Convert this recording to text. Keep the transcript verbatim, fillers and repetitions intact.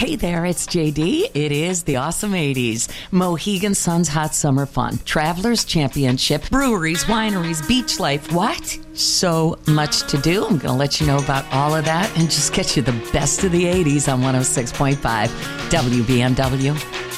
Hey there, it's J D. It is the awesome eighties. Mohegan Sun's Hot Summer Fun. Travelers Championship, breweries, wineries, beach life. What? So much to do. I'm going to let you know about all of that and just get you the best of the eighties on one oh six point five W B M W.